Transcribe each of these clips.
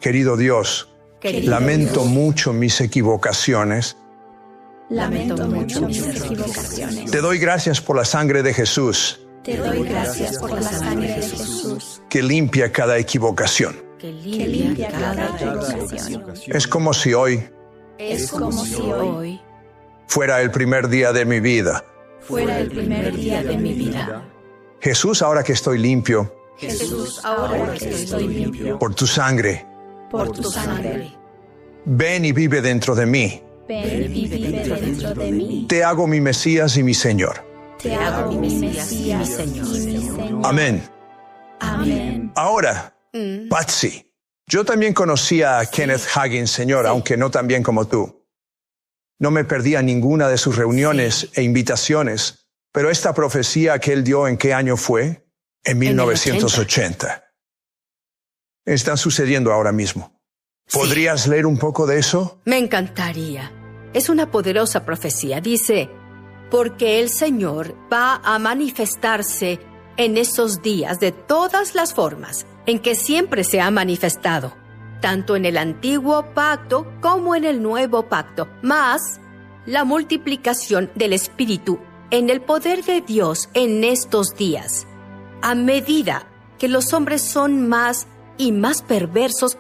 Querido Dios, lamento mucho mis equivocaciones. Lamento mucho mis equivocaciones. Te doy gracias por la sangre de Jesús, Te doy gracias por la sangre de Jesús, que limpia cada equivocación. que limpia cada equivocación. Es como si hoy Es como si hoy fuera el primer día de mi vida. fuera el primer día de mi vida. Jesús, ahora que estoy limpio Jesús, ahora que estoy limpio por tu sangre, por tu sangre, ven y vive dentro de mí. ven y vive dentro de mí. Te hago mi Mesías y mi Señor. Te hago mi Mesías y mi Señor. Amén. Amén. Ahora, Patsy, yo también conocía a Kenneth Hagin, Señor, aunque no tan bien como tú. No me perdía ninguna de sus reuniones e invitaciones, pero esta profecía que él dio, ¿en qué año fue? En 1980. Están sucediendo ahora mismo. ¿Podrías leer un poco de eso? Me encantaría. Es una poderosa profecía. Dice, porque el Señor va a manifestarse en esos días de todas las formas en que siempre se ha manifestado, tanto en el antiguo pacto como en el nuevo pacto, más la multiplicación del Espíritu en el poder de Dios en estos días. A medida que los hombres son más y más perversos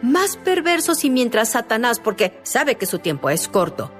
y mientras Satanás, porque sabe que su tiempo es corto,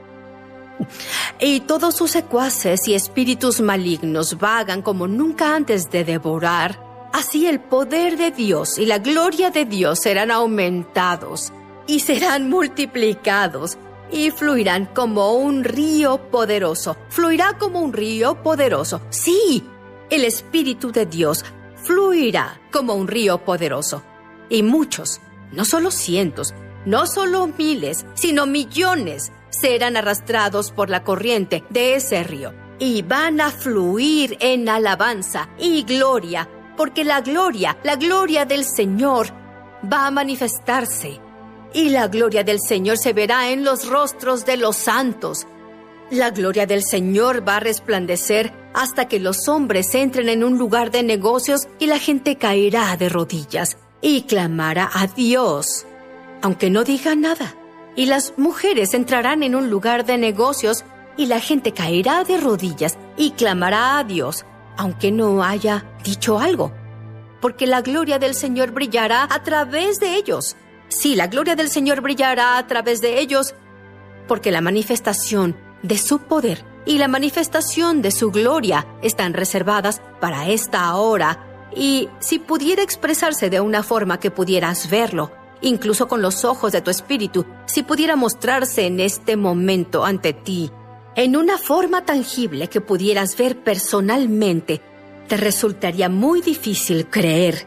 y todos sus secuaces y espíritus malignos vagan como nunca antes de devorar, así el poder de Dios y la gloria de Dios serán aumentados y serán multiplicados y fluirán como un río poderoso. Fluirá como un río poderoso. Sí, el Espíritu de Dios fluirá como un río poderoso. Y muchos, no solo cientos, no solo miles, sino millones, serán arrastrados por la corriente de ese río y van a fluir en alabanza y gloria, porque la gloria del Señor va a manifestarse y la gloria del Señor se verá en los rostros de los santos. La gloria del Señor va a resplandecer hasta que los hombres entren en un lugar de negocios y la gente caerá de rodillas y clamará a Dios, aunque no diga nada. Y las mujeres entrarán en un lugar de negocios y la gente caerá de rodillas y clamará a Dios, aunque no haya dicho algo, porque la gloria del Señor brillará a través de ellos. Sí, la gloria del Señor brillará a través de ellos, porque la manifestación de su poder y la manifestación de su gloria están reservadas para esta hora. Y si pudiera expresarse de una forma que pudieras verlo, incluso con los ojos de tu espíritu, si pudiera mostrarse en este momento ante ti, en una forma tangible que pudieras ver personalmente, te resultaría muy difícil creer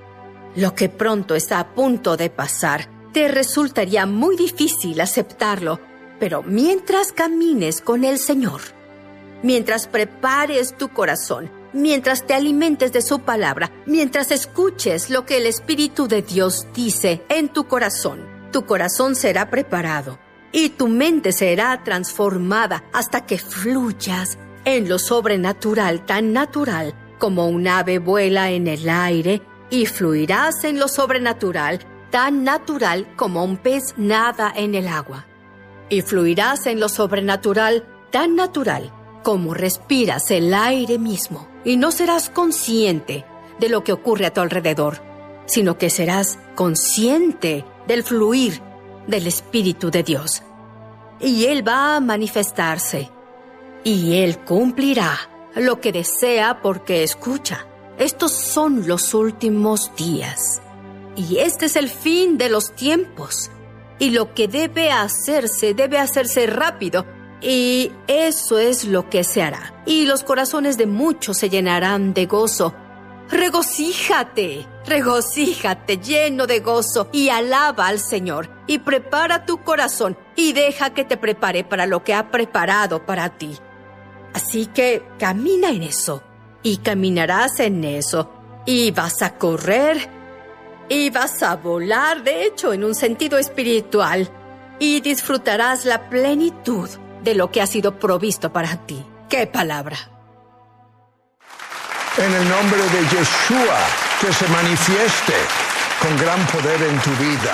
lo que pronto está a punto de pasar. Te resultaría muy difícil aceptarlo, pero mientras camines con el Señor, mientras prepares tu corazón, mientras te alimentes de su palabra, mientras escuches lo que el Espíritu de Dios dice en tu corazón será preparado y tu mente será transformada hasta que fluyas en lo sobrenatural, tan natural como un ave vuela en el aire, y fluirás en lo sobrenatural, tan natural como un pez nada en el agua. Y fluirás en lo sobrenatural, tan natural como respiras el aire mismo. Y no serás consciente de lo que ocurre a tu alrededor, sino que serás consciente del fluir del Espíritu de Dios. Y Él va a manifestarse, y Él cumplirá lo que desea porque escucha. Estos son los últimos días, y este es el fin de los tiempos. Y lo que debe hacerse rápido, y eso es lo que se hará. Y los corazones de muchos se llenarán de gozo. Regocíjate lleno de gozo y alaba al Señor. Y prepara tu corazón y deja que te prepare para lo que ha preparado para ti. Así que camina en eso y caminarás en eso y vas a correr y vas a volar, de hecho, en un sentido espiritual, y disfrutarás la plenitud de lo que ha sido provisto para ti. ¡Qué palabra! En el nombre de Yeshua, que se manifieste con gran poder en tu vida.